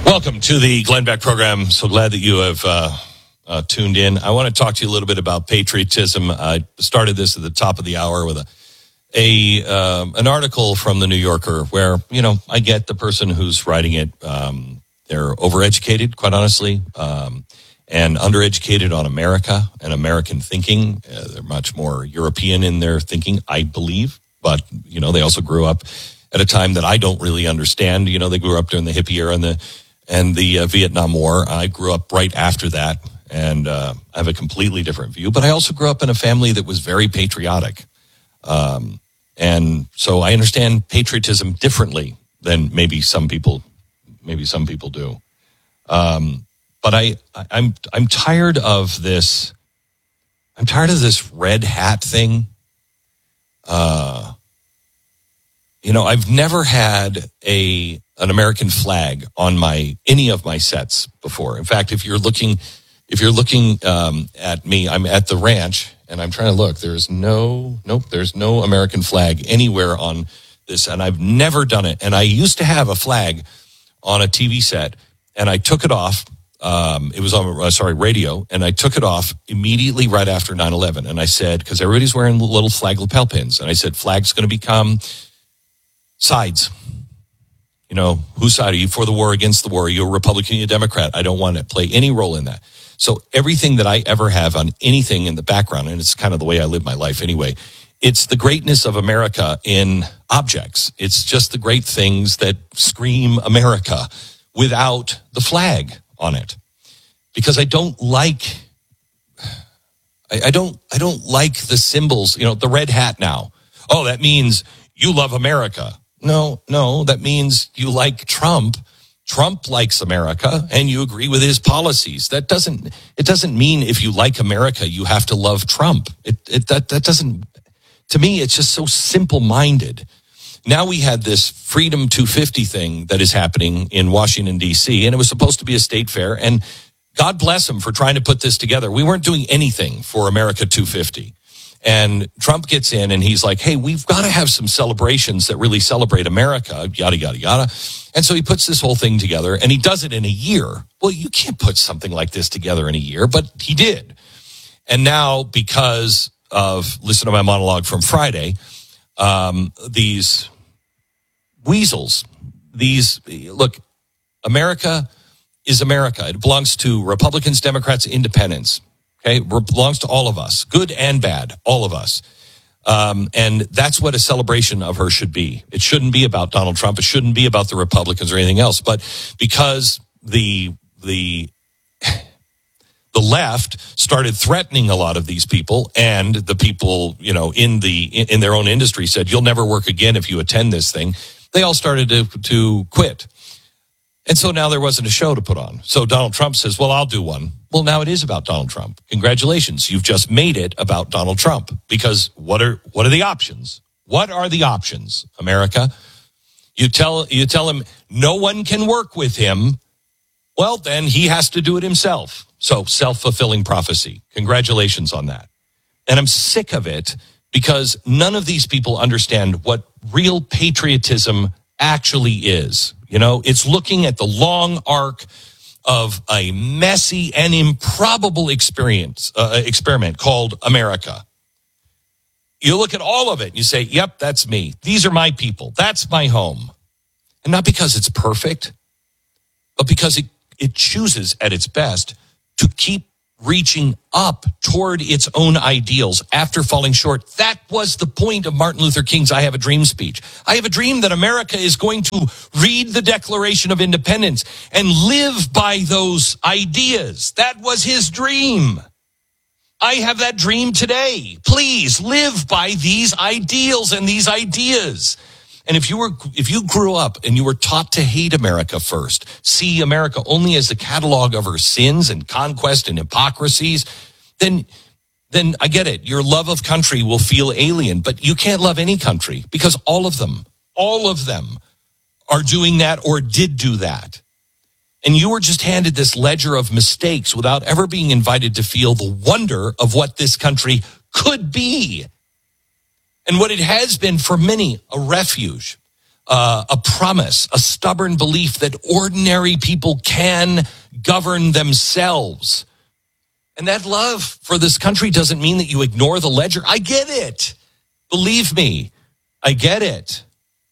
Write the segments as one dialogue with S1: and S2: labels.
S1: Welcome to the Glenn Beck program. So glad that you have tuned in. I want to talk to you a little bit about patriotism. I started this at the top of the hour with an article from the New Yorker where, I get the person who's writing it. They're overeducated, quite honestly, and undereducated on America and American thinking. They're much more European in their thinking, I believe. But, they also grew up at a time that I don't really understand. They grew up during the hippie era and the Vietnam War. I grew up right after that, and I have a completely different view. But I also grew up in a family that was very patriotic. And so I understand patriotism differently than maybe some people do. But I'm tired of this. I'm tired of this red hat thing. I've never had an American flag on any of my sets before. In fact, if you're looking at me, I'm at the ranch and I'm trying to look. There's no American flag anywhere on this, and I've never done it. And I used to have a flag on a TV set, and I took it off. It was on radio, and I took it off immediately right after 9/11. And I said, because everybody's wearing little flag lapel pins, and I said, flag's going to become sides. Whose side are you, for the war, against the war? Are you a Republican, you a Democrat? I don't want to play any role in that. So everything that I ever have on anything in the background, and it's kind of the way I live my life anyway, it's the greatness of America in objects. It's just the great things that scream America without the flag on it. Because I don't like the symbols, the red hat now. Oh, that means you love America. No, that means you like Trump. Trump likes America and you agree with his policies. It doesn't mean if you like America, you have to love Trump. That doesn't, to me, it's just so simple-minded. Now we had this Freedom 250 thing that is happening in Washington, D.C., and it was supposed to be a state fair, and God bless him for trying to put this together. We weren't doing anything for America 250. And Trump gets in and he's like, hey, we've got to have some celebrations that really celebrate America, yada, yada, yada. And so he puts this whole thing together and he does it in a year. Well, you can't put something like this together in a year, but he did. And now, because of, listen to my monologue from Friday, these weasels, look, America is America. It belongs to Republicans, Democrats, Independents. Okay, it belongs to all of us, good and bad, all of us. And that's what a celebration of her should be. It shouldn't be about Donald Trump. It shouldn't be about the Republicans or anything else. But because the left started threatening a lot of these people, and the people, in their own industry said, you'll never work again if you attend this thing, they all started to quit. And so now there wasn't a show to put on. So Donald Trump says, well, I'll do one. Well, now it is about Donald Trump. Congratulations. You've just made it about Donald Trump. Because what are the options? What are the options, America? You tell him no one can work with him. Well, then he has to do it himself. So self-fulfilling prophecy. Congratulations on that. And I'm sick of it because none of these people understand what real patriotism actually is. It's looking at the long arc of a messy and improbable experiment called America. You look at all of it and you say, yep, that's me. These are my people. That's my home. And not because it's perfect, but because it chooses at its best to keep reaching up toward its own ideals after falling short. That was the point of Martin Luther King's I Have a Dream speech. I have a dream that America is going to read the Declaration of Independence and live by those ideas. That was his dream. I have that dream today. Please live by these ideals and these ideas. And if you grew up and you were taught to hate America first, see America only as the catalog of her sins and conquest and hypocrisies, then I get it. Your love of country will feel alien, but you can't love any country because all of them are doing that or did do that. And you were just handed this ledger of mistakes without ever being invited to feel the wonder of what this country could be. And what it has been for many, a refuge, a promise, a stubborn belief that ordinary people can govern themselves. And that love for this country doesn't mean that you ignore the ledger. I get it. Believe me, I get it.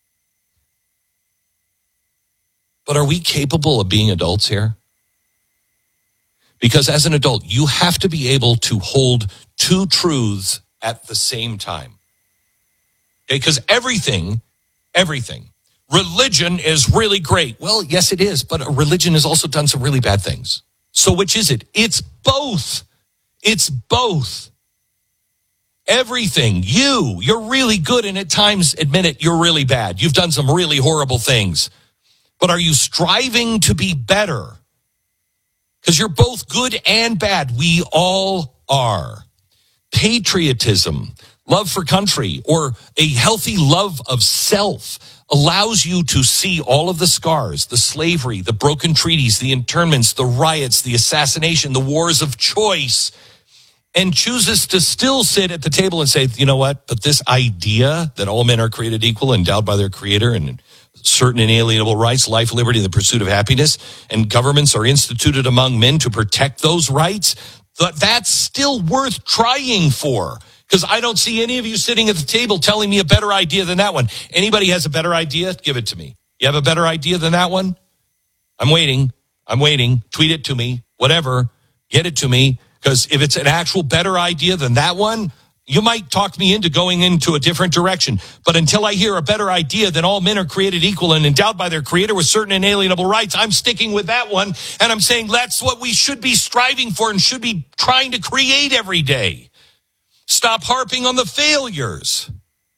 S1: But are we capable of being adults here? Because as an adult, you have to be able to hold two truths at the same time. Okay, because everything, religion is really great. Well, yes, it is, but religion has also done some really bad things. So which is it? It's both. It's both. Everything. You're really good, and at times, admit it, you're really bad. You've done some really horrible things. But are you striving to be better? Because you're both good and bad. We all are. Patriotism, love for country, or a healthy love of self allows you to see all of the scars, the slavery, the broken treaties, the internments, the riots, the assassination, the wars of choice, and chooses to still sit at the table and say, you know what, but this idea that all men are created equal, endowed by their creator and certain inalienable rights, life, liberty, and the pursuit of happiness, and governments are instituted among men to protect those rights, that's still worth trying for. Because I don't see any of you sitting at the table telling me a better idea than that one. Anybody has a better idea? Give it to me. You have a better idea than that one? I'm waiting. Tweet it to me. Whatever. Get it to me. Because if it's an actual better idea than that one, you might talk me into going into a different direction. But until I hear a better idea that all men are created equal and endowed by their creator with certain inalienable rights, I'm sticking with that one. And I'm saying that's what we should be striving for and should be trying to create every day. Stop harping on the failures.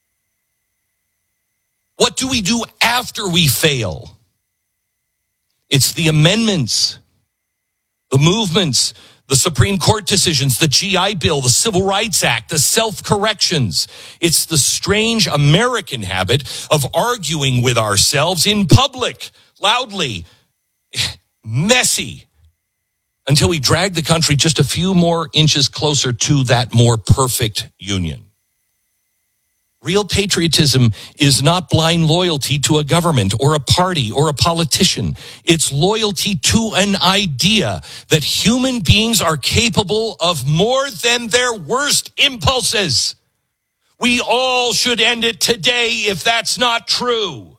S1: What do we do after we fail? It's the amendments, the movements, the Supreme Court decisions, the GI Bill, the Civil Rights Act, the self-corrections. It's the strange American habit of arguing with ourselves in public, loudly, messy, until we drag the country just a few more inches closer to that more perfect union. Real patriotism is not blind loyalty to a government or a party or a politician. It's loyalty to an idea that human beings are capable of more than their worst impulses. We all should end it today if that's not true.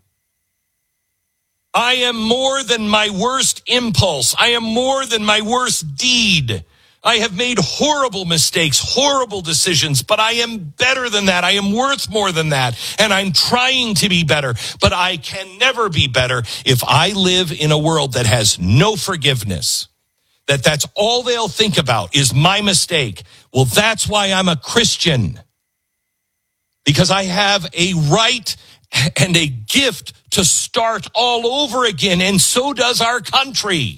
S1: I am more than my worst impulse. I am more than my worst deed. I have made horrible mistakes, horrible decisions, but I am better than that. I am worth more than that, and I'm trying to be better, but I can never be better if I live in a world that has no forgiveness, that's all they'll think about is my mistake. Well, that's why I'm a Christian, because I have a right and a gift to start all over again, and so does our country.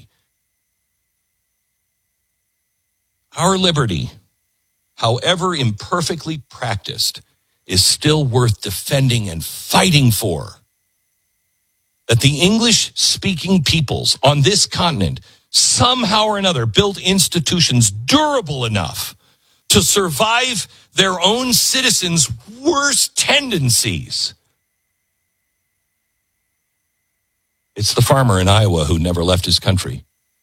S1: Our liberty, however imperfectly practiced, is still worth defending and fighting for. That the English-speaking peoples on this continent somehow or another built institutions durable enough to survive their own citizens' worst tendencies. It's the farmer in Iowa who never left his country.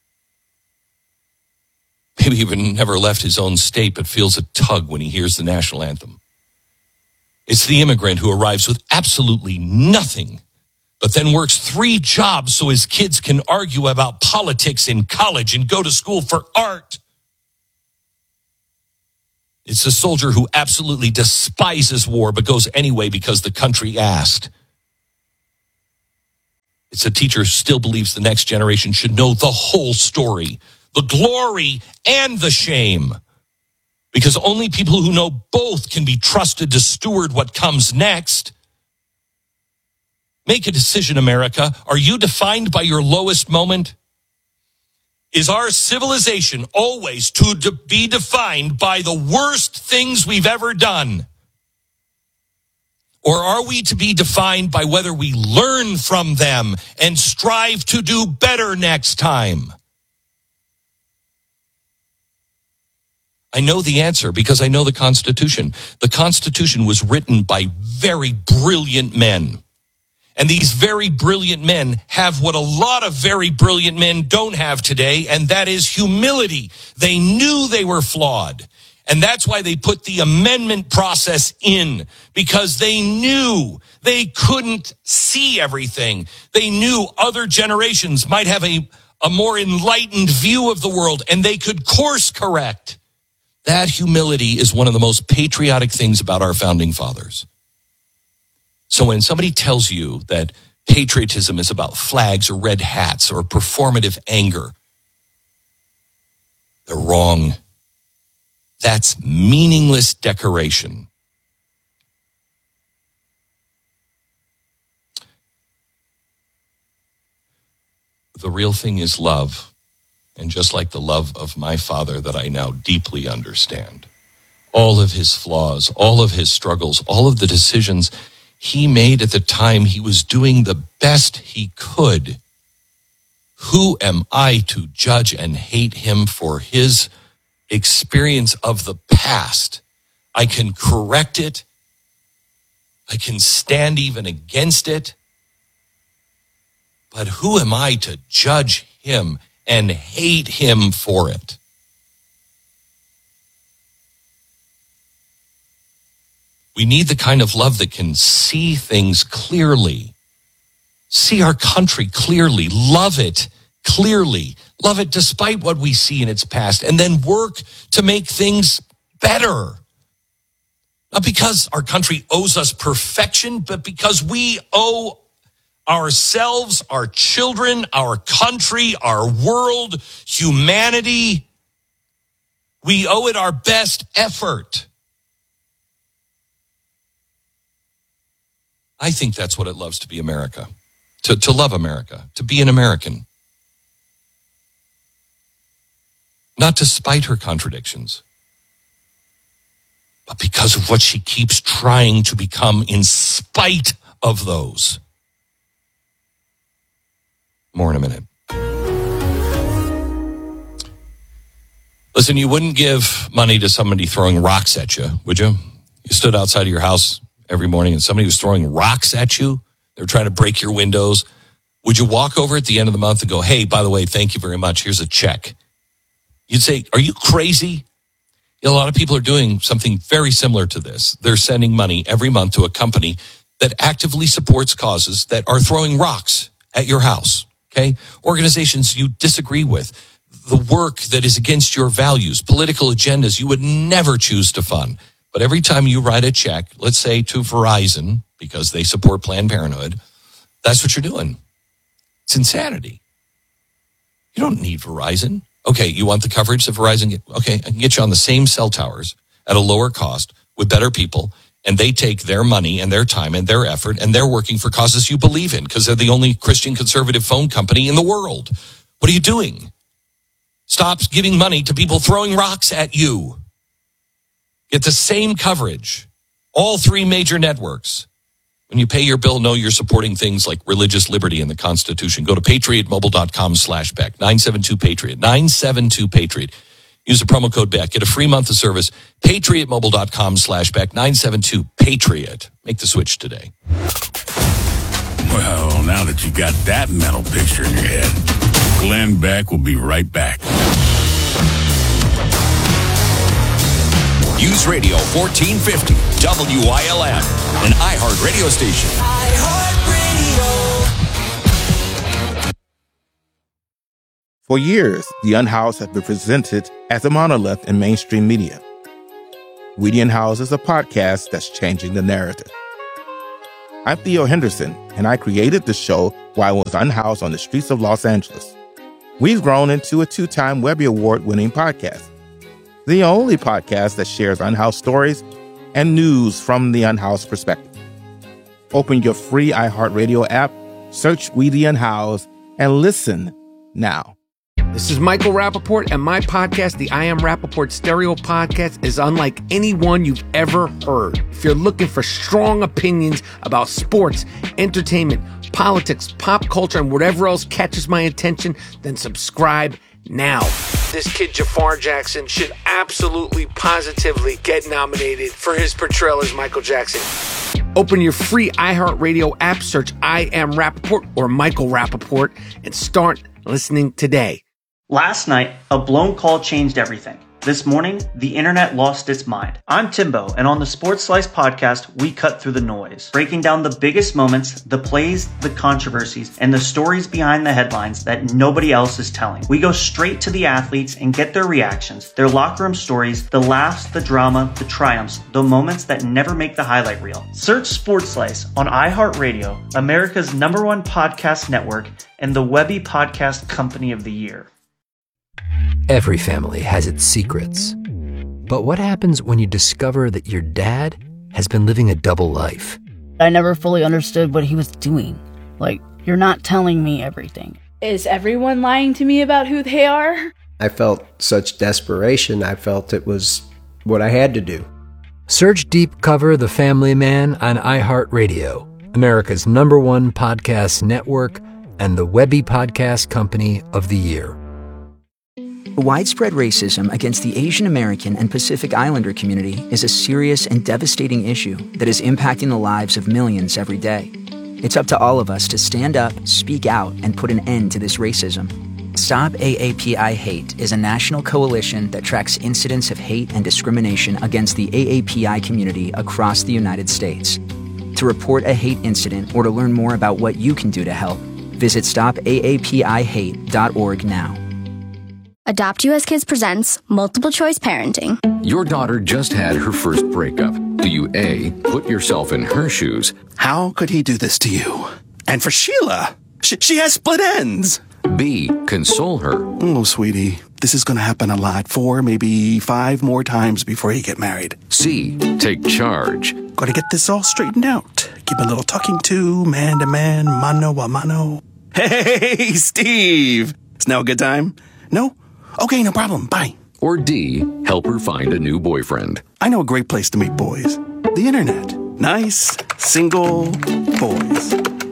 S1: Maybe even never left his own state, but feels a tug when he hears the national anthem. It's the immigrant who arrives with absolutely nothing, but then works 3 jobs so his kids can argue about politics in college and go to school for art. It's the soldier who absolutely despises war, but goes anyway because the country asked. It's a teacher who still believes the next generation should know the whole story, the glory and the shame, because only people who know both can be trusted to steward what comes next. Make a decision, America. Are you defined by your lowest moment? Is our civilization always to be defined by the worst things we've ever done? Or are we to be defined by whether we learn from them and strive to do better next time? I know the answer because I know the Constitution. The Constitution was written by very brilliant men. And these very brilliant men have what a lot of very brilliant men don't have today, and that is humility. They knew they were flawed. And that's why they put the amendment process in, because they knew they couldn't see everything. They knew other generations might have a more enlightened view of the world, and they could course correct. That humility is one of the most patriotic things about our founding fathers. So when somebody tells you that patriotism is about flags or red hats or performative anger, they're wrong. That's meaningless decoration. The real thing is love. And just like the love of my father that I now deeply understand, all of his flaws, all of his struggles, all of the decisions he made at the time he was doing the best he could. Who am I to judge and hate him for his experience of the past? I can correct it. I can stand even against it. But who am I to judge him and hate him for it? We need the kind of love that can see things clearly, see our country clearly, love it clearly, love it despite what we see in its past, and then work to make things better. Not because our country owes us perfection, but because we owe ourselves, our children, our country, our world, humanity, we owe it our best effort. I think that's what it loves to be America, to love America, to be an American. Not to spite her contradictions, but because of what she keeps trying to become in spite of those. More in a minute. Listen, you wouldn't give money to somebody throwing rocks at you, would you? You stood outside of your house every morning and somebody was throwing rocks at you. They were trying to break your windows. Would you walk over at the end of the month and go, hey, by the way, thank you very much. Here's a check. You'd say, are you crazy? You know, a lot of people are doing something very similar to this. They're sending money every month to a company that actively supports causes that are throwing rocks at your house. Okay? Organizations you disagree with, the work that is against your values, political agendas you would never choose to fund. But every time you write a check, let's say to Verizon, because they support Planned Parenthood, that's what you're doing. It's insanity. You don't need Verizon. Okay, you want the coverage that Verizon okay, I can get you on the same cell towers at a lower cost with better people, and they take their money and their time and their effort, and they're working for causes you believe in because they're the only Christian conservative phone company in the world. What are you doing? Stop giving money to people throwing rocks at you. Get the same coverage. All three major networks. When you pay your bill, know you're supporting things like religious liberty and the Constitution. Go to patriotmobile.com/Beck. 972-PATRIOT. 972-PATRIOT. Use the promo code Beck. Get a free month of service. patriotmobile.com/Beck. 972-PATRIOT. Make the switch today.
S2: Well, now that you got that mental picture in your head, Glenn Beck will be right back.
S3: News Radio 1450, WILM, an iHeart radio station.
S4: For years, The Unhoused has been presented as a monolith in mainstream media. We The Unhoused is a podcast that's changing the narrative. I'm Theo Henderson, and I created the show while I was unhoused on the streets of Los Angeles. We've grown into a 2-time Webby Award-winning podcast. The only podcast that shares unhoused stories and news from the unhoused perspective. Open your free iHeartRadio app, search We The Unhoused, and listen now.
S5: This is Michael Rappaport, and my podcast, the I Am Rappaport Stereo Podcast, is unlike any one you've ever heard. If you're looking for strong opinions about sports, entertainment, politics, pop culture, and whatever else catches my attention, then subscribe now. This kid Jafar Jackson should absolutely, positively get nominated for his portrayal as Michael Jackson. Open your free iHeartRadio app, search I Am Rappaport or Michael Rappaport, and start listening today.
S6: Last night, a blown call changed everything. This morning, the internet lost its mind. I'm Timbo, and on the Sports Slice podcast, we cut through the noise, breaking down the biggest moments, the plays, the controversies, and the stories behind the headlines that nobody else is telling. We go straight to the athletes and get their reactions, their locker room stories, the laughs, the drama, the triumphs, the moments that never make the highlight reel. Search Sports Slice on iHeartRadio, America's #1 podcast network, and the Webby Podcast Company of the Year.
S7: Every family has its secrets. But what happens when you discover that your dad has been living a double life?
S8: I never fully understood what he was doing. Like, you're not telling me everything.
S9: Is everyone lying to me about who they are?
S10: I felt such desperation. I felt it was what I had to do.
S7: Search Deep Cover The Family Man on iHeartRadio, America's #1 podcast network, and the Webby Podcast Company of the Year.
S11: Widespread racism against the Asian American and Pacific Islander community is a serious and devastating issue that is impacting the lives of millions every day. It's up to all of us to stand up, speak out, and put an end to this racism. Stop AAPI Hate is a national coalition that tracks incidents of hate and discrimination against the AAPI community across the United States. To report a hate incident or to learn more about what you can do to help, visit stopaapihate.org now.
S12: Adopt US Kids presents Multiple Choice Parenting.
S13: Your daughter just had her first breakup. Do you A, put yourself in her shoes?
S14: How could he do this to you? And for Sheila, she has split ends.
S13: B, console her.
S14: Oh, sweetie, this is going to happen a lot. 4, maybe 5 more times before you get married.
S13: C, take charge.
S14: Got to get this all straightened out. Give a little talking to, man to man, mano a mano. Hey, Steve! Is now a good time? No? Okay, no problem. Bye.
S13: Or D, help her find a new boyfriend.
S14: I know a great place to meet boys. The internet. Nice, single boys.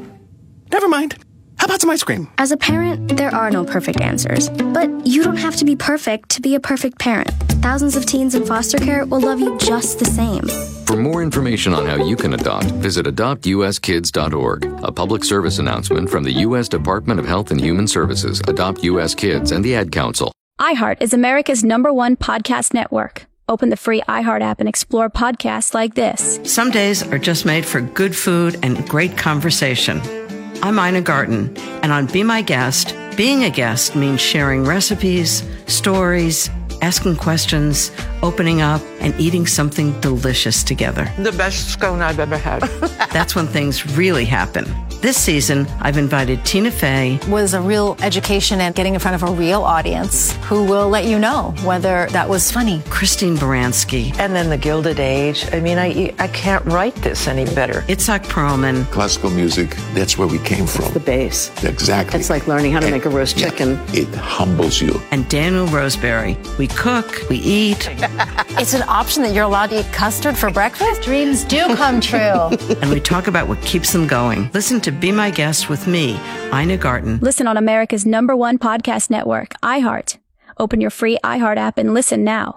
S14: Never mind. How about some ice cream?
S12: As a parent, there are no perfect answers. But you don't have to be perfect to be a perfect parent. Thousands of teens in foster care will love you just the same.
S13: For more information on how you can adopt, visit adoptuskids.org. A public service announcement from the U.S. Department of Health and Human Services, Adopt U.S. Kids, and the Ad Council.
S15: iHeart is America's #1 podcast network. Open the free iHeart app and explore podcasts like this.
S16: Some days are just made for good food and great conversation. I'm Ina Garten, and on Be My Guest, being a guest means sharing recipes, stories, asking questions, opening up, and eating something delicious together.
S17: The best scone I've ever had.
S16: That's when things really happen. This season, I've invited Tina Fey.
S18: Was a real education and getting in front of a real audience who will let you know whether that was funny.
S16: Christine Baranski.
S17: And then the Gilded Age. I mean, I can't write this any better.
S16: Itzhak Perlman.
S19: Classical music, that's where we came from.
S17: It's the base.
S19: Exactly.
S17: It's like learning how to make a roast chicken.
S19: It humbles you.
S16: And Daniel Roseberry. We cook, we eat.
S18: It's an option that you're allowed to eat custard for breakfast? Dreams do come true.
S16: And we talk about what keeps them going. Listen to Be My Guest with me, Ina Garten.
S15: Listen on America's #1 podcast network, iHeart. Open your free iHeart app and listen now.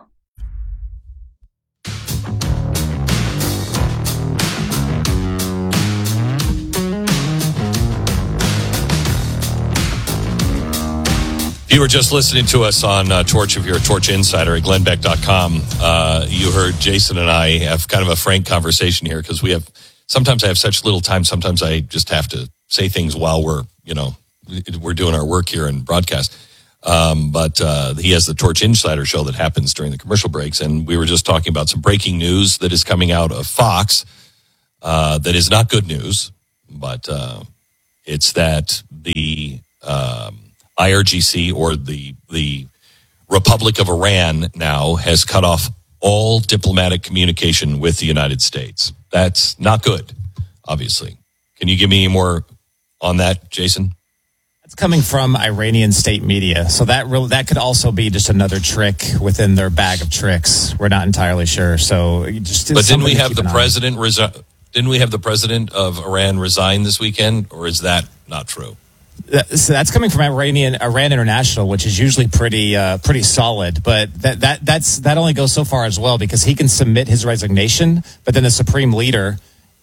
S1: If you were just listening to us on Torch, if you're a Torch Insider at glennbeck.com, you heard Jason and I have kind of a frank conversation here because sometimes I have such little time. Sometimes I just have to say things while we're doing our work here and broadcast. But he has the Torch Insider show that happens during the commercial breaks. And we were just talking about some breaking news that is coming out of Fox that is not good news, but it's that the IRGC, or the Republic of Iran, now has cut off all diplomatic communication with the United States. That's not good, obviously. Can you give me any more on that, Jason?
S20: It's coming from Iranian state media, so that could also be just another trick within their bag of tricks. We're not entirely sure. So,
S1: didn't we have the president Didn't we have the president of Iran resign this weekend, or is that not true?
S20: So that's coming from Iran International, which is usually pretty solid, but that only goes so far as well, because he can submit his resignation, but then the supreme leader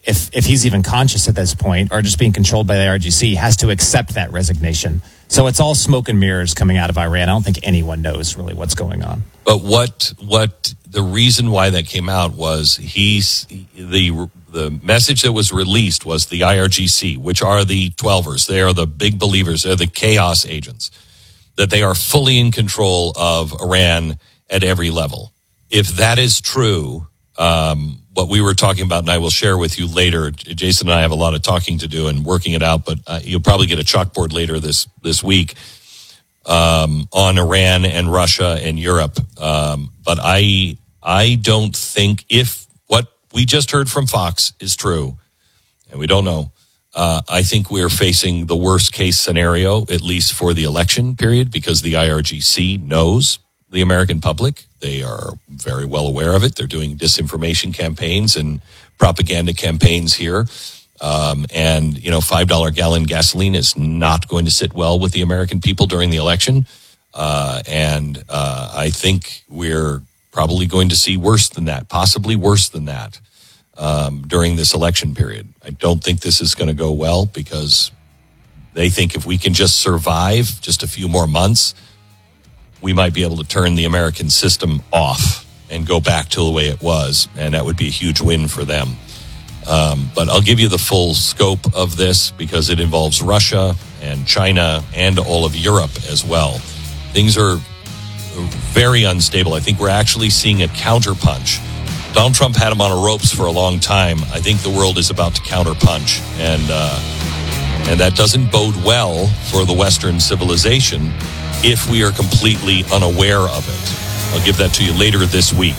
S20: if he's even conscious at this point or just being controlled by the IRGC, has to accept that resignation. So it's all smoke and mirrors coming out of Iran. I don't think anyone knows really what's going on.
S1: But what the reason why that came out was the message that was released was the IRGC, which are the 12ers. They are the big believers. They're the chaos agents, that they are fully in control of Iran at every level. If that is true, what we were talking about, and I will share with you later, Jason and I have a lot of talking to do and working it out, but you'll probably get a chalkboard later this week on Iran and Russia and Europe. But I don't think, if what we just heard from Fox is true, and we don't know, I think we're facing the worst case scenario, at least for the election period, because the IRGC knows the American public. They are very well aware of it. They're doing disinformation campaigns and propaganda campaigns here. And, $5 gallon gasoline is not going to sit well with the American people during the election. And I think we're probably going to see worse than that, possibly worse than that, during this election period. I don't think this is going to go well, because they think if we can just survive just a few more months, we might be able to turn the American system off and go back to the way it was, and that would be a huge win for them. But I'll give you the full scope of this, because it involves Russia and China and all of Europe as well. Things are very unstable. I think we're actually seeing a counterpunch. Donald Trump had him on a ropes for a long time. I think the world is about to counterpunch, and that doesn't bode well for the Western civilization if we are completely unaware of it. I'll give that to you later this week.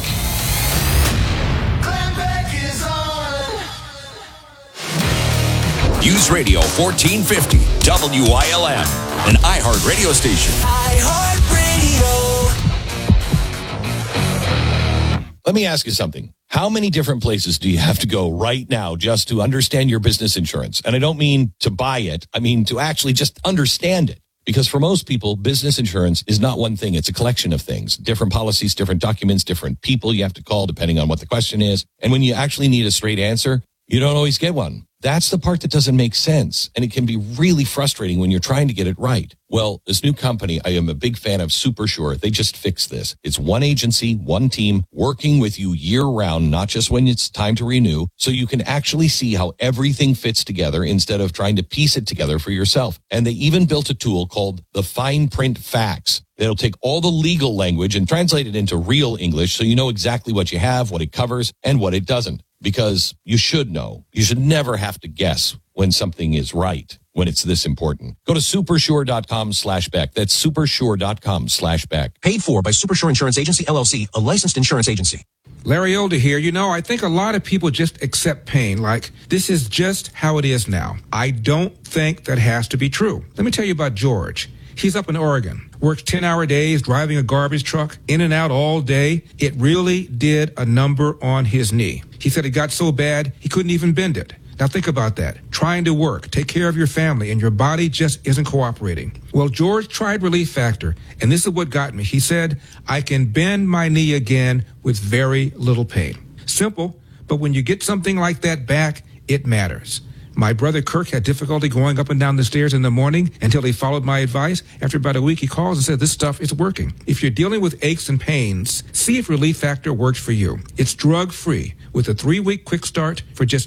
S3: News Radio 1450 WILM, an iHeart radio station.
S1: Let me ask you something. How many different places do you have to go right now just to understand your business insurance? And I don't mean to buy it. I mean to actually just understand it. Because for most people, business insurance is not one thing. It's a collection of things, different policies, different documents, different people you have to call depending on what the question is. And when you actually need a straight answer, you don't always get one. That's the part that doesn't make sense. And it can be really frustrating when you're trying to get it right. Well, this new company, I am a big fan of SuperSure. They just fixed this. It's one agency, one team working with you year round, not just when it's time to renew, so you can actually see how everything fits together instead of trying to piece it together for yourself. And they even built a tool called the Fine Print Facts. That'll take all the legal language and translate it into real English so you know exactly what you have, what it covers, and what it doesn't. Because you should know. You should never have to guess when something is right, when it's this important. Go to supersure.com/Beck. That's supersure.com/Beck.
S21: Paid for by Supersure Insurance Agency, LLC, a licensed insurance agency.
S22: Larry Elder here. I think a lot of people just accept pain like this is just how it is now. I don't think that has to be true. Let me tell you about George. He's up in Oregon, works 10-hour days, driving a garbage truck, in and out all day. It really did a number on his knee. He said it got so bad, he couldn't even bend it. Now think about that. Trying to work, take care of your family, and your body just isn't cooperating. Well, George tried Relief Factor, and this is what got me. He said, I can bend my knee again with very little pain. Simple, but when you get something like that back, it matters. My brother Kirk had difficulty going up and down the stairs in the morning until he followed my advice. After about a week, he calls and said, this stuff is working. If you're dealing with aches and pains, see if Relief Factor works for you. It's drug-free with a 3-week quick start for just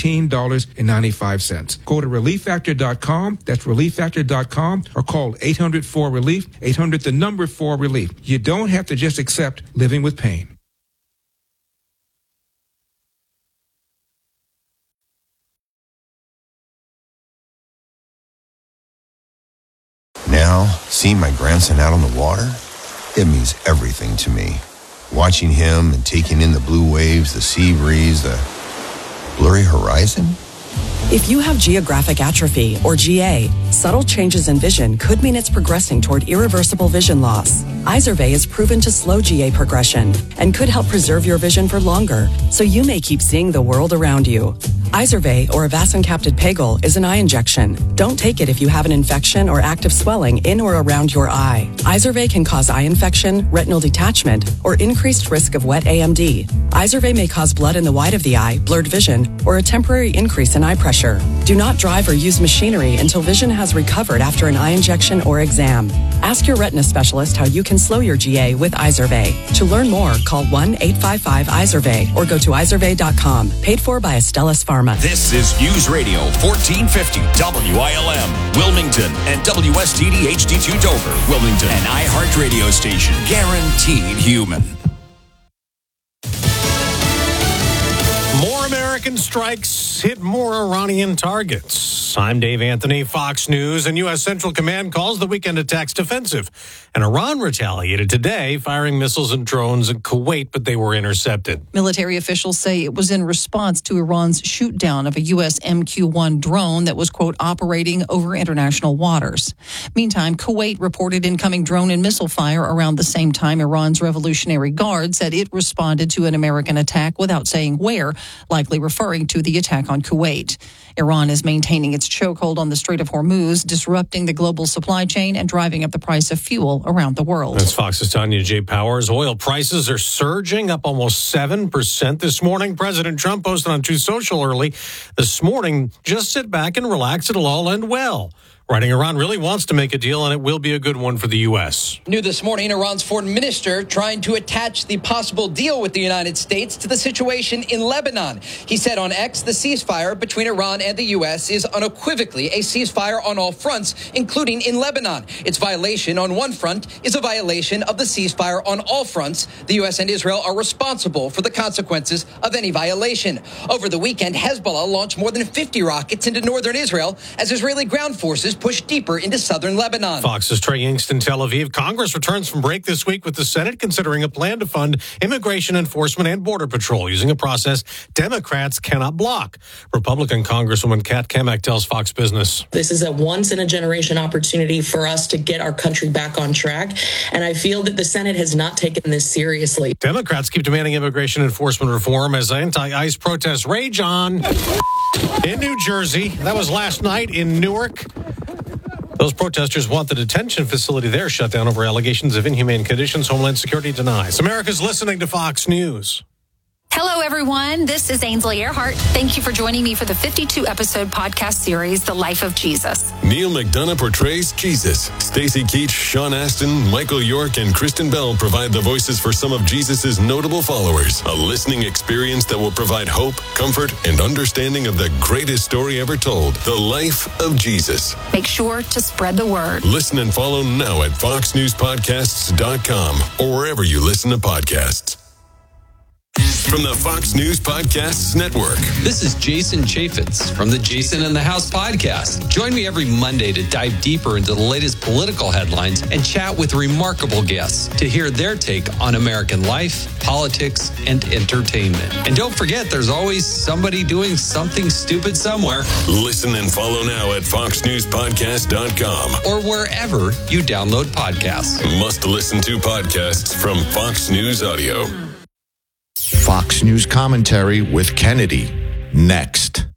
S22: $19.95. Go to ReliefFactor.com. That's ReliefFactor.com, or call 800-4RELIEF, 800-4RELIEF. You don't have to just accept living with pain.
S23: Now, seeing my grandson out on the water, it means everything to me. Watching him and taking in the blue waves, the sea breeze, the blurry horizon.
S24: If you have geographic atrophy, or GA, subtle changes in vision could mean it's progressing toward irreversible vision loss. Izervay is proven to slow GA progression and could help preserve your vision for longer, so you may keep seeing the world around you. Izervay, or avacincaptad pegol, is an eye injection. Don't take it if you have an infection or active swelling in or around your eye. Izervay can cause eye infection, retinal detachment, or increased risk of wet AMD. Izervay may cause blood in the white of the eye, blurred vision, or a temporary increase in eye pressure. Do not drive or use machinery until vision has recovered after an eye injection or exam. Ask your retina specialist how you can slow your GA with Izervay. To learn more, call 1-855-IZERVAY or go to izervay.com. Paid for by Astellas Pharma.
S3: This is News Radio 1450 WILM, Wilmington, and WSTD HD2 Dover, Wilmington, an iHeart radio station, guaranteed human.
S2: More American strikes hit more Iranian targets. I'm Dave Anthony, Fox News, and U.S. Central Command calls the weekend attacks defensive. And Iran retaliated today, firing missiles and drones in Kuwait, but they were intercepted.
S4: Military officials say it was in response to Iran's shoot-down of a U.S. MQ-1 drone that was, quote, operating over international waters. Meantime, Kuwait reported incoming drone and missile fire around the same time Iran's Revolutionary Guard said it responded to an American attack without saying where, likely referring to the attack on Kuwait. Iran is maintaining its chokehold on the Strait of Hormuz, disrupting the global supply chain and driving up the price of fuel around the world.
S2: That's Fox's Tanya J. Powers. Oil prices are surging, up almost 7% this morning. President Trump posted on Truth Social early this morning, just sit back and relax, it'll all end well. Writing, Iran really wants to make a deal, and it will be a good one for the U.S.
S5: New this morning, Iran's foreign minister trying to attach the possible deal with the United States to the situation in Lebanon. He said on X, the ceasefire between Iran and the U.S. is unequivocally a ceasefire on all fronts, including in Lebanon. Its violation on one front is a violation of the ceasefire on all fronts. The U.S. and Israel are responsible for the consequences of any violation. Over the weekend, Hezbollah launched more than 50 rockets into northern Israel as Israeli ground forces push deeper into southern Lebanon.
S2: Fox's Trey Yingst, Tel Aviv. Congress returns from break this week with the Senate considering a plan to fund immigration enforcement and border patrol using a process Democrats cannot block. Republican Congresswoman Kat Kamak tells Fox Business.
S6: This is a once-in-a-generation opportunity for us to get our country back on track, and I feel that the Senate has not taken this seriously.
S2: Democrats keep demanding immigration enforcement reform as anti-ICE protests rage on in New Jersey. That was last night in Newark. Those protesters want the detention facility there shut down over allegations of inhumane conditions. Homeland Security denies. America's listening to Fox News.
S25: Hello, everyone. This is Ainsley Earhart. Thank you for joining me for the 52-episode podcast series, The Life of Jesus.
S26: Neil McDonough portrays Jesus. Stacey Keach, Sean Astin, Michael York, and Kristen Bell provide the voices for some of Jesus' notable followers. A listening experience that will provide hope, comfort, and understanding of the greatest story ever told, The Life of Jesus.
S25: Make sure to spread the word.
S26: Listen and follow now at foxnewspodcasts.com or wherever you listen to podcasts. From the Fox News Podcasts Network.
S27: This is Jason Chaffetz from the Jason in the House podcast. Join me every Monday to dive deeper into the latest political headlines and chat with remarkable guests to hear their take on American life, politics, and entertainment. And don't forget, there's always somebody doing something stupid somewhere.
S26: Listen and follow now at foxnewspodcast.com
S27: or wherever you download podcasts.
S26: Must listen to podcasts from Fox News Audio.
S28: Fox News commentary with Kennedy. Next.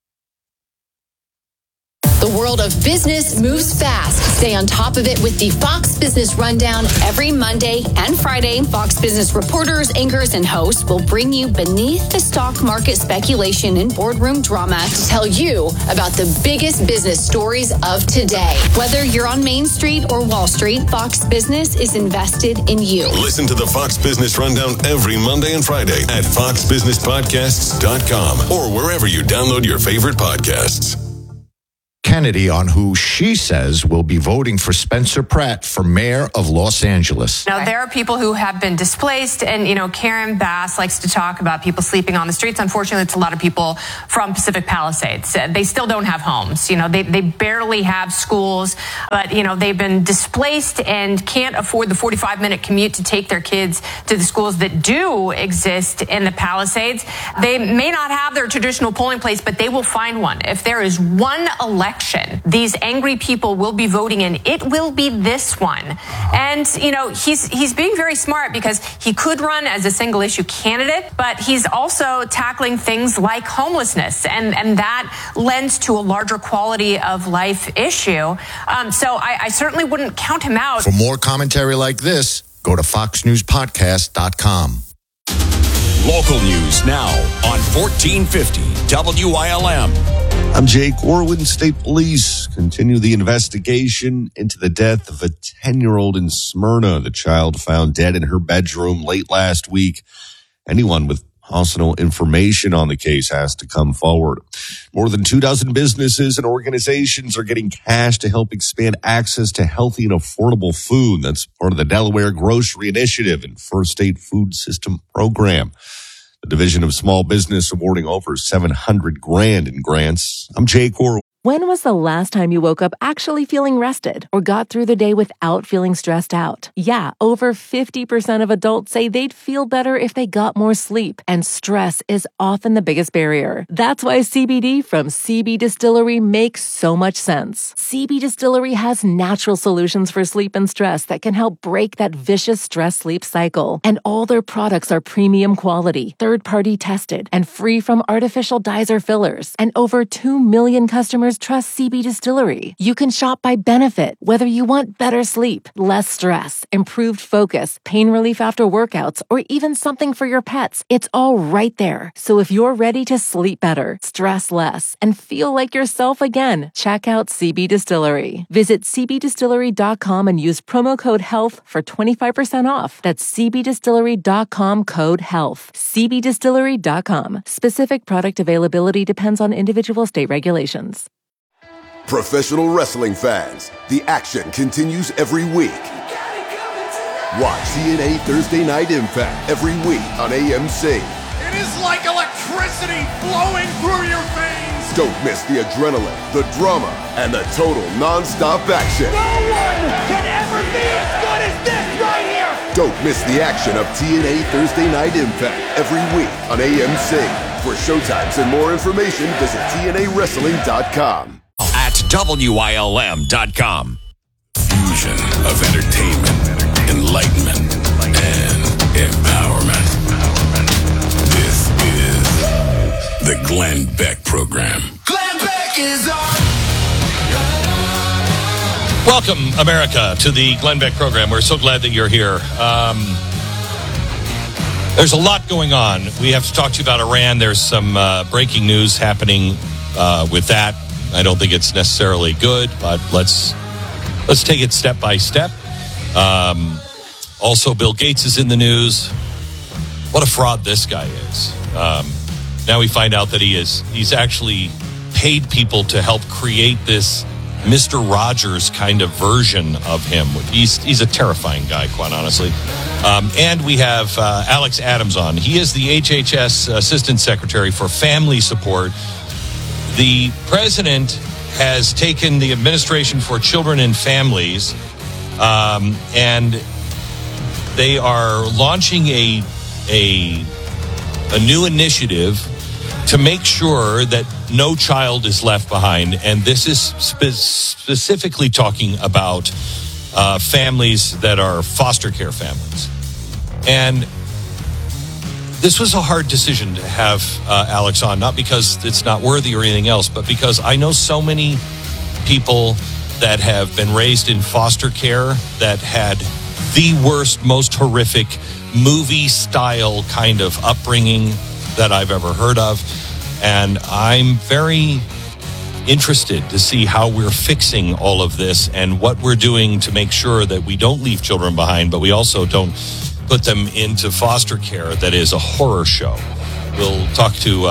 S29: The world of business moves fast. Stay on top of it with the Fox Business Rundown every Monday and Friday. Fox Business reporters, anchors, and hosts will bring you beneath the stock market speculation and boardroom drama to tell you about the biggest business stories of today. Whether you're on Main Street or Wall Street, Fox Business is invested in you.
S26: Listen to the Fox Business Rundown every Monday and Friday at foxbusinesspodcasts.com or wherever you download your favorite podcasts.
S28: Kennedy on who she says will be voting for Spencer Pratt for mayor of Los Angeles.
S30: Now, there are people who have been displaced, and, Karen Bass likes to talk about people sleeping on the streets. Unfortunately, it's a lot of people from Pacific Palisades. They still don't have homes. They barely have schools, but, they've been displaced and can't afford the 45-minute commute to take their kids to the schools that do exist in the Palisades. They may not have their traditional polling place, but they will find one. If there is one election election. These angry people will be voting, and it will be this one. And, he's being very smart because he could run as a single issue candidate, but he's also tackling things like homelessness, and that lends to a larger quality of life issue. So I certainly wouldn't count him out.
S28: For more commentary like this, go to foxnewspodcast.com.
S3: Local news now on 1450 WILM.
S7: I'm Jake Orwin. State Police continue the investigation into the death of a 10-year-old in Smyrna. The child found dead in her bedroom late last week. Anyone with possible information on the case has to come forward. More than 24 businesses and organizations are getting cash to help expand access to healthy and affordable food. That's part of the Delaware Grocery Initiative and First State Food System Program. The Division of Small Business awarding over $700,000 in grants. I'm Jake Orwin.
S8: When was the last time you woke up actually feeling rested or got through the day without feeling stressed out? Yeah, over 50% of adults say they'd feel better if they got more sleep, and stress is often the biggest barrier. That's why CBD from CB Distillery makes so much sense. CB Distillery has natural solutions for sleep and stress that can help break that vicious stress-sleep cycle. And all their products are premium quality, third-party tested, and free from artificial dyes or fillers. And over 2 million customers trust CB Distillery. You can shop by benefit, whether you want better sleep, less stress, improved focus, pain relief after workouts, or even something for your pets. It's all right there. So if you're ready to sleep better, stress less, and feel like yourself again, check out CB Distillery. Visit cbdistillery.com and use promo code HEALTH for 25% off. That's cbdistillery.com code HEALTH. cbdistillery.com. Specific product availability depends on individual state regulations.
S9: Professional wrestling fans, the action continues every week. Watch TNA Thursday Night Impact every week on AMC.
S10: It is like electricity flowing through your veins.
S9: Don't miss the adrenaline, the drama, and the total non-stop action.
S10: No one can ever be as good as this right here.
S9: Don't miss the action of TNA Thursday Night Impact every week on AMC. For showtimes and more information, visit TNAWrestling.com.
S3: At WILM.com.
S26: Fusion of entertainment, enlightenment, and empowerment. This is the Glenn Beck Program.
S10: Glenn Beck is on.
S1: Welcome, America, to the Glenn Beck Program. We're so glad that you're here. There's a lot going on. We have to talk to you about Iran. There's some breaking news happening with that. I don't think it's necessarily good, but let's take it step by step. Also, Bill Gates is in the news. What a fraud this guy is. Now we find out that he's actually paid people to help create this Mr. Rogers kind of version of him. He's a terrifying guy, quite honestly. And we have Alex Adams on. He is the HHS Assistant Secretary for Family Support. The president has taken the Administration for Children and Families, and they are launching a new initiative to make sure that no child is left behind. And this is specifically talking about families that are foster care families. And this was a hard decision to have Alex on, not because it's not worthy or anything else, but because I know so many people that have been raised in foster care that had the worst, most horrific movie-style kind of upbringing that I've ever heard of. And I'm very interested to see how we're fixing all of this and what we're doing to make sure that we don't leave children behind, but we also don't put them into foster care that is a horror show. We'll talk to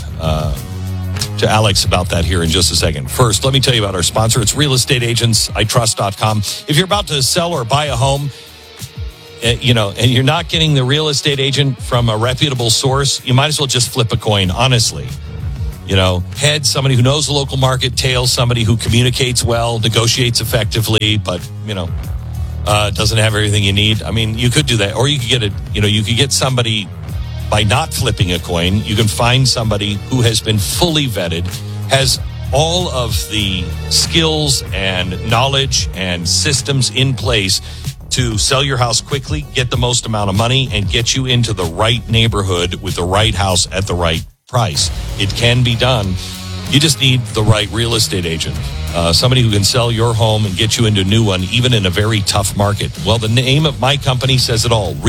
S1: Alex about that here in just a second. First, let me tell you about our sponsor. It's realestateagentsitrust.com. If you're about to sell or buy a home, and you're not getting the real estate agent from a reputable source, you might as well just flip a coin, honestly. Head, somebody who knows the local market; tail, somebody who communicates well, negotiates effectively, but, doesn't have everything you need. I mean, you could do that. Or you could get you could get somebody by not flipping a coin. You can find somebody who has been fully vetted, has all of the skills and knowledge and systems in place to sell your house quickly, get the most amount of money, and get you into the right neighborhood with the right house at the right price. It can be done. You just need the right real estate agent, somebody who can sell your home and get you into a new one, even in a very tough market. Well, the name of my company says it all,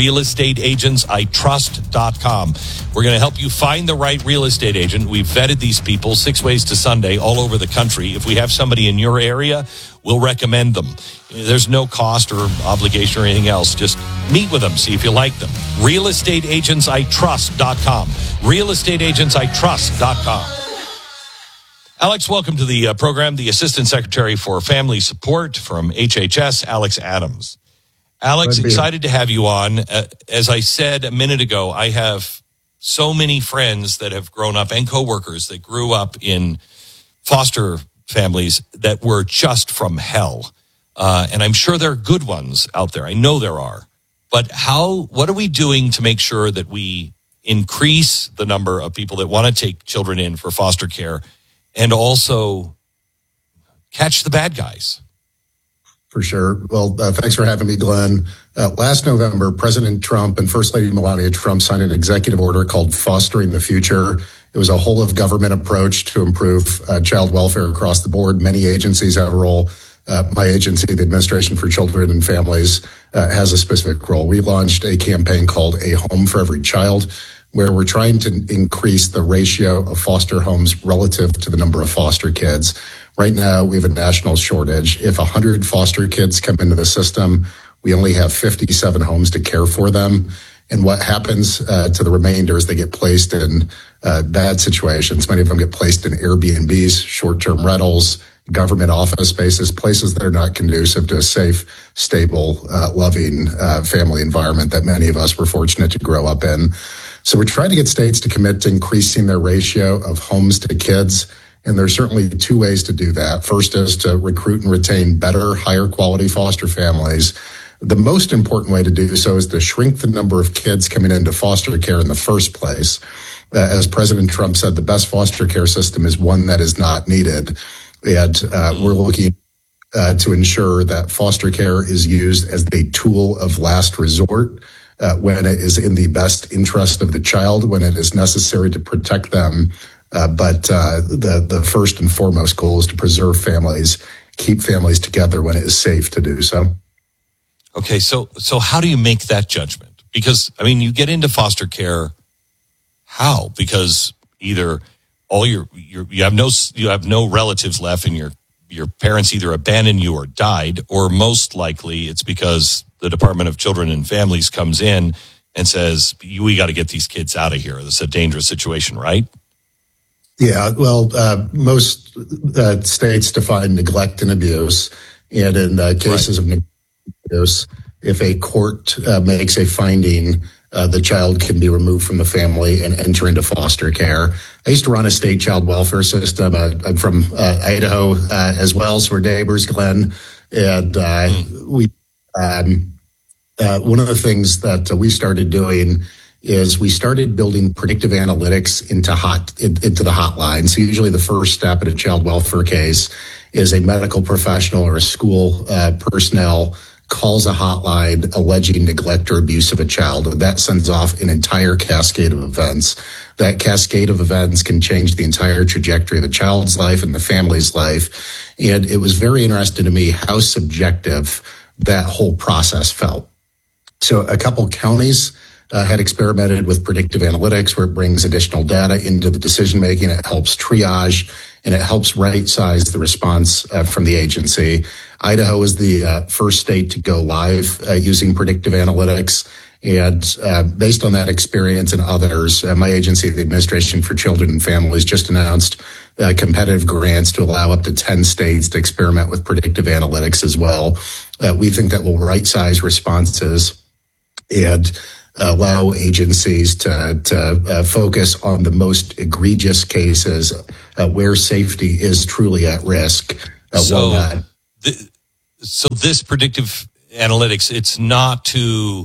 S1: realestateagentsitrust.com. We're going to help you find the right real estate agent. We've vetted these people 6 ways to Sunday all over the country. If we have somebody in your area, we'll recommend them. There's no cost or obligation or anything else. Just meet with them, see if you like them. realestateagentsitrust.com. realestateagentsitrust.com. Alex, welcome to the program. The Assistant Secretary for Family Support from HHS, Alex Adams. Alex, excited to have you on. As I said a minute ago, I have so many friends that have grown up and coworkers that grew up in foster families that were just from hell. And I'm sure there are good ones out there. I know there are. But what are we doing to make sure that we increase the number of people that want to take children in for foster care and also catch the bad guys?
S11: For sure. Well, thanks for having me, Glenn. Last November, President Trump and First Lady Melania Trump signed an executive order called Fostering the Future. It was a whole of government approach to improve child welfare across the board. Many agencies have a role. My agency, the Administration for Children and Families, has a specific role. We launched a campaign called A Home for Every Child, where we're trying to increase the ratio of foster homes relative to the number of foster kids. Right now, we have a national shortage. If 100 foster kids come into the system, we only have 57 homes to care for them. And what happens to the remainder is they get placed in bad situations. Many of them get placed in Airbnbs, short-term rentals, government office spaces, places that are not conducive to a safe, stable, loving family environment that many of us were fortunate to grow up in. So we're trying to get states to commit to increasing their ratio of homes to kids. And there's certainly two ways to do that. First is to recruit and retain better, higher quality foster families. The most important way to do so is to shrink the number of kids coming into foster care in the first place. As President Trump said, the best foster care system is one that is not needed. And we're looking to ensure that foster care is used as a tool of last resort, when it is in the best interest of the child, when it is necessary to protect them. But the first and foremost goal is to preserve families, keep families together when it is safe to do so.
S1: Okay, so how do you make that judgment? Because, I mean, you get into foster care, how? Because either all you have no relatives left and your parents either abandoned you or died, or most likely it's because the Department of Children and Families comes in and says, we got to get these kids out of here. This is a dangerous situation, right?
S11: Yeah, well, most states define neglect and abuse. And in cases of neglect and abuse, if a court makes a finding, the child can be removed from the family and enter into foster care. I used to run a state child welfare system. I'm from Idaho as well, so we're neighbors, Glenn. And one of the things that we started doing is we started building predictive analytics into the hotline. So usually the first step in a child welfare case is a medical professional or a school personnel calls a hotline alleging neglect or abuse of a child. That sends off an entire cascade of events. That cascade of events can change the entire trajectory of the child's life and the family's life. And it was very interesting to me how subjective that whole process felt. So a couple counties had experimented with predictive analytics, where it brings additional data into the decision-making. It helps triage, and it helps right-size the response from the agency. Idaho is the first state to go live using predictive analytics. And based on that experience and others, my agency, the Administration for Children and Families, just announced competitive grants to allow up to 10 states to experiment with predictive analytics as well. We think that will right-size responses and allow agencies to focus on the most egregious cases where safety is truly at risk.
S1: So this predictive analytics, it's not to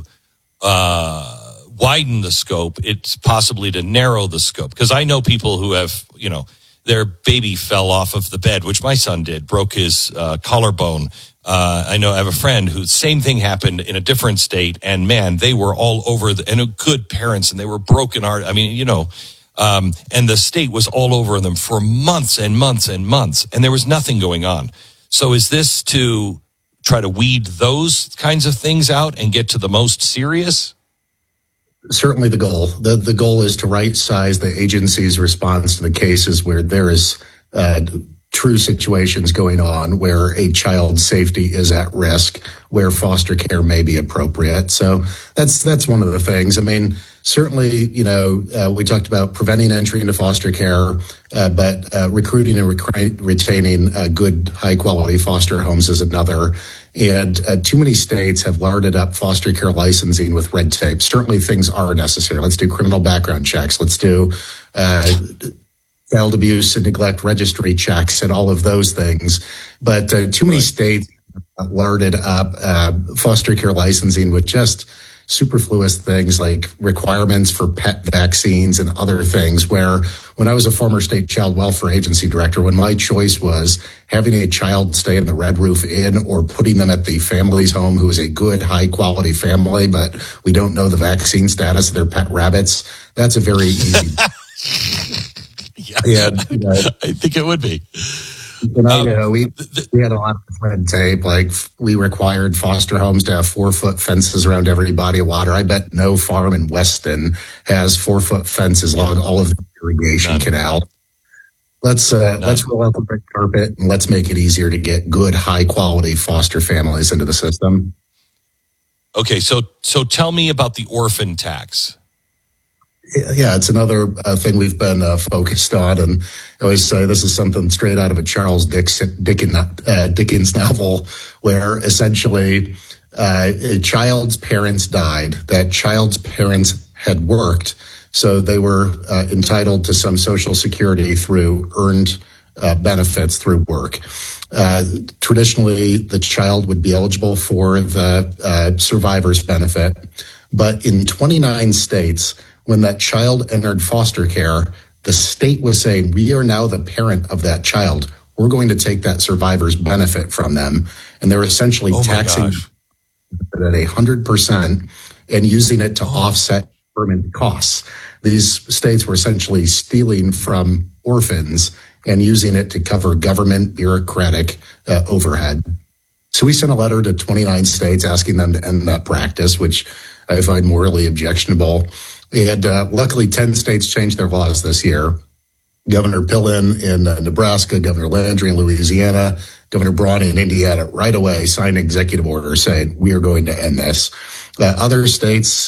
S1: widen the scope, it's possibly to narrow the scope. Because I know people who have, their baby fell off of the bed, which my son did, broke his collarbone. I know I have a friend who same thing happened in a different state, and man, they were all over and good parents, and they were broken hearted. I mean, and the state was all over them for months and months and months, and there was nothing going on. So is this to try to weed those kinds of things out and get to the most serious?
S11: Certainly the goal. The goal is to right-size the agency's response to the cases where there is true situations going on where a child's safety is at risk, where foster care may be appropriate. So that's one of the things. I mean, certainly, we talked about preventing entry into foster care, but recruiting and retaining good, high-quality foster homes is another. And too many states have larded up foster care licensing with red tape. Certainly things are necessary. Let's do criminal background checks. Let's do child abuse and neglect registry checks and all of those things. But too many states larded up foster care licensing with just superfluous things like requirements for pet vaccines and other things, where when I was a former state child welfare agency director, when my choice was having a child stay in the Red Roof Inn or putting them at the family's home who is a good, high-quality family, but we don't know the vaccine status of their pet rabbits, that's a very easy...
S1: Yeah, I think it would be.
S11: We had a lot of red tape. Like, we required foster homes to have 4-foot fences around every body of water. I bet no farm in Weston has 4-foot fences along all of the irrigation canal. Let's roll out the red carpet and let's make it easier to get good, high quality foster families into the system.
S1: Okay, so tell me about the orphan tax.
S11: Yeah, it's another thing we've been focused on, and I always say this is something straight out of a Charles Dickens novel, where essentially a child's parents died. That child's parents had worked, so they were entitled to some Social Security through earned benefits through work. Traditionally, the child would be eligible for the survivor's benefit, but in 29 states, when that child entered foster care, the state was saying, we are now the parent of that child. We're going to take that survivor's benefit from them. And they're essentially taxing it at 100% and using it to offset government costs. These states were essentially stealing from orphans and using it to cover government bureaucratic overhead. So we sent a letter to 29 states asking them to end that practice, which I find morally objectionable. And luckily, 10 states changed their laws this year. Governor Pillen in Nebraska, Governor Landry in Louisiana, Governor Braun in Indiana right away signed an executive order saying, we are going to end this. Other states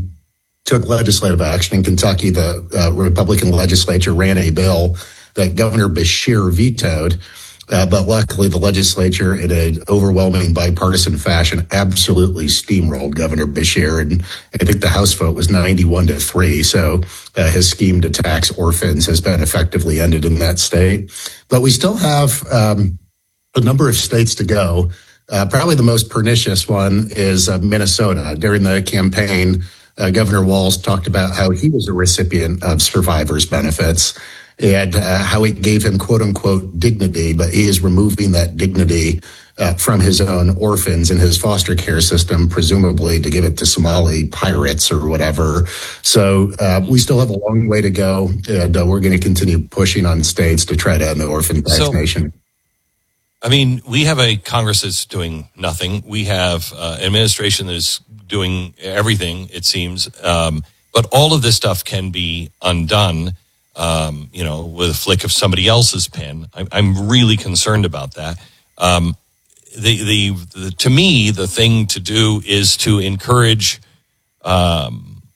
S11: took legislative action. In Kentucky, the Republican legislature ran a bill that Governor Beshear vetoed. But luckily, the legislature, in an overwhelming bipartisan fashion, absolutely steamrolled Governor Beshear. And I think the House vote was 91-3. So his scheme to tax orphans has been effectively ended in that state. But we still have a number of states to go. Probably the most pernicious one is Minnesota. During the campaign, Governor Walz talked about how he was a recipient of survivors' benefits and how it gave him, quote unquote, dignity, but he is removing that dignity from his own orphans in his foster care system, presumably to give it to Somali pirates or whatever. So we still have a long way to go, and we're going to continue pushing on states to try to end the orphan vaccination.
S1: I mean, we have a Congress that's doing nothing. We have an administration that is doing everything, it seems. But all of this stuff can be undone, with a flick of somebody else's pen. I'm really concerned about that. To me, the thing to do is to encourage our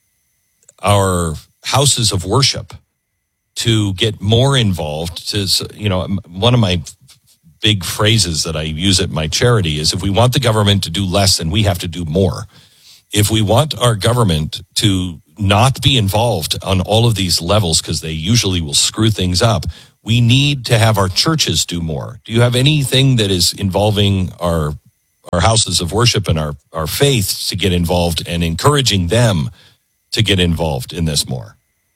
S1: houses of worship to get more involved. One of my big phrases that I use at my charity is, if we want the government to do less, then we have to do more. If we want our government to not be involved on all of these levels, because they usually will screw things up, we need to have our churches do more. Do you have anything that is involving our houses of worship and our faiths to get involved and encouraging them to get involved in this more?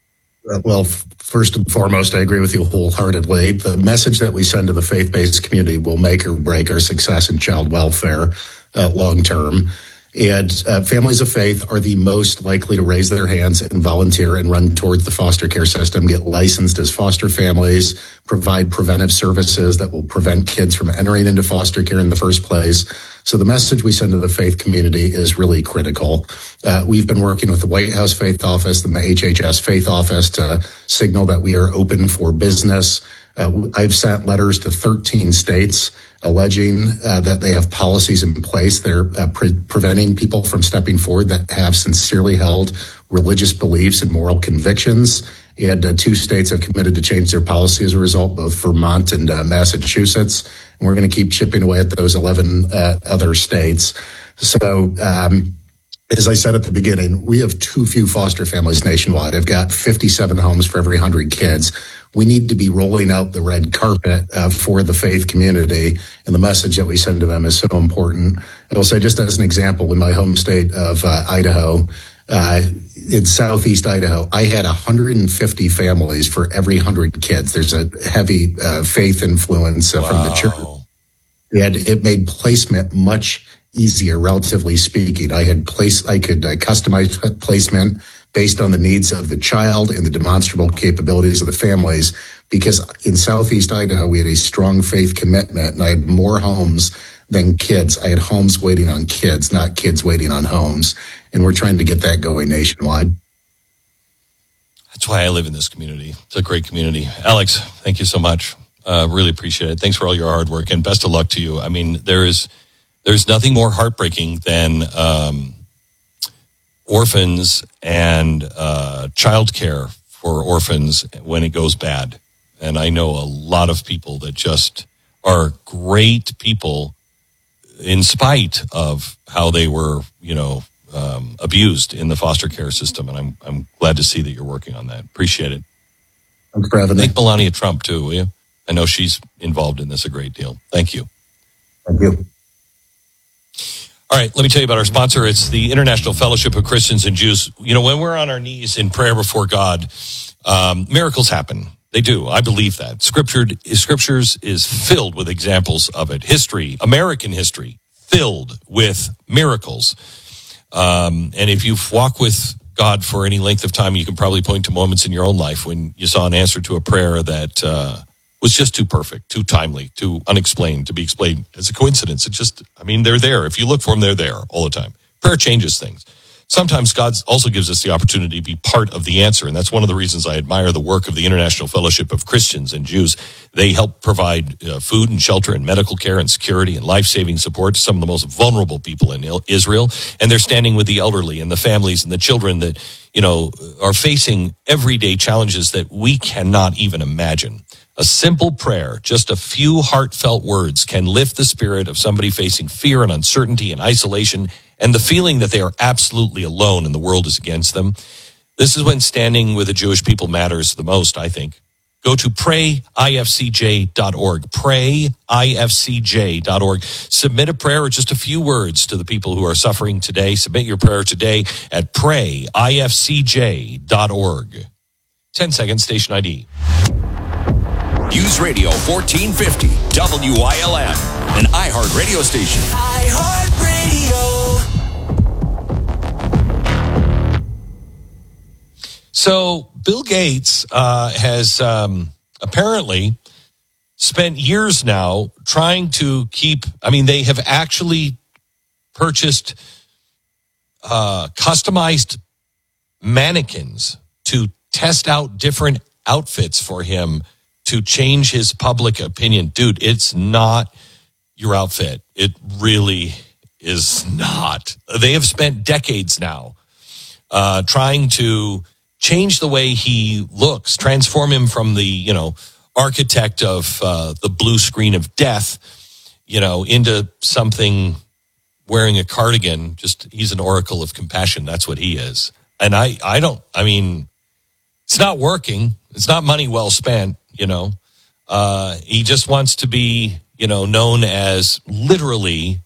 S11: Well, first and foremost, I agree with you wholeheartedly. The message that we send to the faith-based community will make or break our success in child welfare long term. And families of faith are the most likely to raise their hands and volunteer and run towards the foster care system, get licensed as foster families, provide preventive services that will prevent kids from entering into foster care in the first place. So the message we send to the faith community is really critical. We've been working with the White House Faith Office and the HHS Faith Office to signal that we are open for business. I've sent letters to 13 states alleging that they have policies in place. They're preventing people from stepping forward that have sincerely held religious beliefs and moral convictions. And 2 states have committed to change their policy as a result, both Vermont and Massachusetts. And we're going to keep chipping away at those 11 other states. So, as I said at the beginning, we have too few foster families nationwide. I've got 57 homes for every 100 kids. We need to be rolling out the red carpet for the faith community, and the message that we send to them is so important. I will say, just as an example, in my home state of Idaho, in southeast Idaho, I had 150 families for every 100 kids. There's a heavy faith influence from the church, and it made placement much easier, relatively speaking. I could customize placement based on the needs of the child and the demonstrable capabilities of the families, because in southeast Idaho, we had a strong faith commitment, and I had more homes than kids. I had homes waiting on kids, not kids waiting on homes. And we're trying to get that going nationwide.
S1: That's why I live in this community. It's a great community. Alex, thank you so much. Really appreciate it. Thanks for all your hard work, and best of luck to you. I mean, there's nothing more heartbreaking than orphans and childcare for orphans when it goes bad. And I know a lot of people that just are great people in spite of how they were, abused in the foster care system. And I'm glad to see that you're working on that. Appreciate it.
S11: Thanks for having me.
S1: Thank Melania Trump too, will you? I know she's involved in this a great deal. Thank you.
S11: Thank you.
S1: All right, let me tell you about our sponsor. It's the International Fellowship of Christians and Jews. You know, when we're on our knees in prayer before God, miracles happen. They do. I believe that. Scriptures is filled with examples of it. History, American history, filled with miracles. And if you walk with God for any length of time, you can probably point to moments in your own life when you saw an answer to a prayer that was just too perfect, too timely, too unexplained to be explained as a coincidence. They're there. If you look for them, they're there all the time. Prayer changes things. Sometimes God also gives us the opportunity to be part of the answer, and that's one of the reasons I admire the work of the International Fellowship of Christians and Jews. They help provide food and shelter and medical care and security and life-saving support to some of the most vulnerable people in Israel, and they're standing with the elderly and the families and the children that, are facing everyday challenges that we cannot even imagine. A simple prayer, just a few heartfelt words, can lift the spirit of somebody facing fear and uncertainty and isolation and the feeling that they are absolutely alone and the world is against them. This is when standing with the Jewish people matters the most, I think. Go to prayifcj.org, prayifcj.org. Submit a prayer or just a few words to the people who are suffering today. Submit your prayer today at prayifcj.org. 10 seconds, station ID.
S3: News Radio 1450, WILM, an iHeart radio station.
S12: iHeart Radio.
S1: So Bill Gates has apparently spent years now trying to they have actually purchased customized mannequins to test out different outfits for him to change his public opinion. Dude, it's not your outfit. It really is not. They have spent decades now trying to change the way he looks, transform him from the, architect of the blue screen of death, into something wearing a cardigan. He's an oracle of compassion. That's what he is. And it's not working. It's not money well spent. He just wants to be, known as literally